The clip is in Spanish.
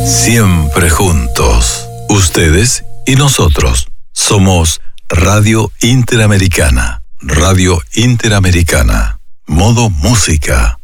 Siempre juntos, ustedes y nosotros. Somos Radio Interamericana. Radio Interamericana. Modo música.